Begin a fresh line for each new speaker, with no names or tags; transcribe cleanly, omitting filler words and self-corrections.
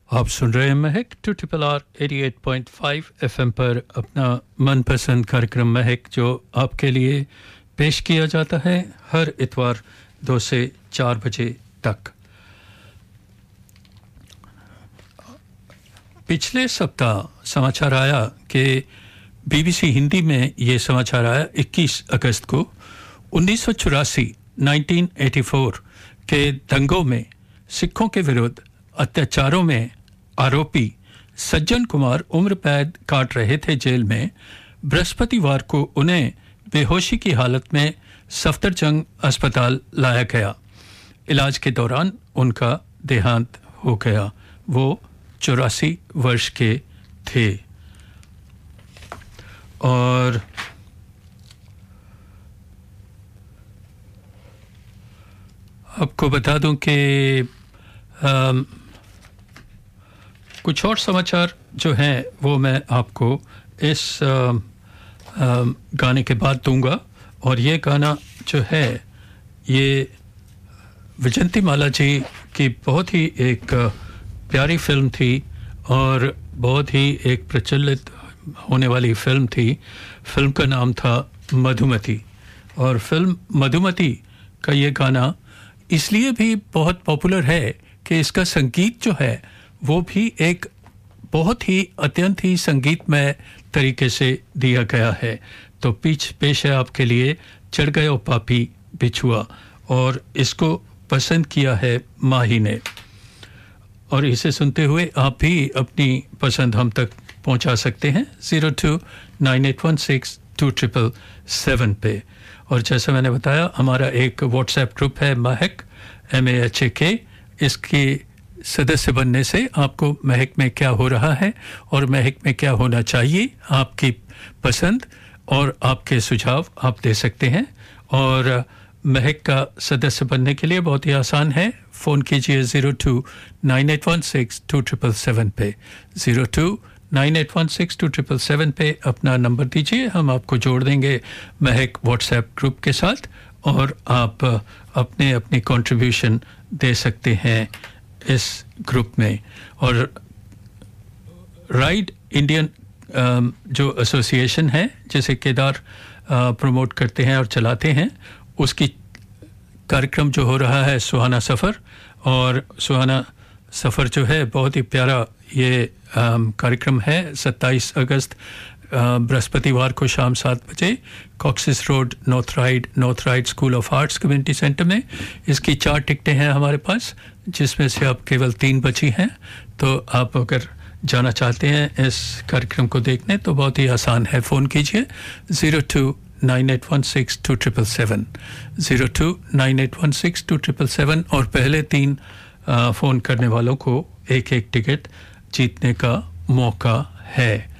आप सुन रहे हैं महक 2RRR 88.5 FM पर अपना मनपसंद कार्यक्रम महक जो आपके लिए पेश किया जाता है हर इतवार 2 से 4 बजे तक। पिछले सप्ताह समाचार आया कि BBC हिंदी में ये समाचार आया 21 अगस्त को 1984 1984 के दंगों में सिखों के विरुद्ध अत्याचारों में आरोपी सज्जन कुमार उम्र कैद काट रहे थे जेल में। बृहस्पतिवार को उन्हें बेहोशी की हालत में सफदरजंग अस्पताल लाया गया। इलाज के दौरान उनका देहांत हो गया। वो 84 वर्ष के थे। और आपको बता दूं कि कुछ और समाचार जो हैं वो मैं आपको इस गाने के बाद दूंगा। और ये गाना जो है ये विजंतीमाला जी की बहुत ही एक प्यारी फिल्म थी और बहुत ही एक प्रचलित होने वाली फिल्म थी। फिल्म का नाम था मधुमती और फिल्म मधुमती का ये गाना इसलिए भी बहुत पॉपुलर है कि इसका संगीत जो है वो भी एक बहुत ही अत्यंत ही संगीतमय तरीके से दिया गया है। तो पेश है आपके लिए चढ़ गए ओ पापी बिछुआ और इसको पसंद किया है माही ने। और इसे सुनते हुए आप भी अपनी पसंद हम तक पहुंचा सकते हैं 0298162777 पे। और जैसा मैंने बताया हमारा एक व्हाट्सएप ग्रुप है महक MAHK। इसके सदस्य बनने से आपको महक में क्या हो रहा है और महक में क्या होना चाहिए आपकी पसंद और आपके सुझाव आप दे सकते हैं। और महक का सदस्य बनने के लिए बहुत ही आसान है। फ़ोन कीजिए 0298162777 पे 0298162777 पे अपना नंबर दीजिए। हम आपको जोड़ देंगे महक व्हाट्सएप ग्रुप के साथ और आप अपने अपनी कंट्रीब्यूशन दे सकते हैं इस ग्रुप में। और राइड इंडियन जो एसोसिएशन है जिसे केदार प्रमोट करते हैं और चलाते हैं उसकी कार्यक्रम जो हो रहा है सुहाना सफ़र। और सुहाना सफ़र जो है बहुत ही प्यारा ये कार्यक्रम है। 27 अगस्त बृहस्पतिवार को शाम 7 बजे coccyx road north ride school of arts community centre में। इसकी 4 टिकटें हैं हमारे पास जिसमें से अब केवल 3 बची हैं। तो आप अगर जाना चाहते हैं इस कार्यक्रम को देखने तो बहुत ही आसान है। फ़ोन कीजिए 0298162777 0298162777 और पहले 3 फ़ोन करने वालों को एक टिकट जीतने का मौका है।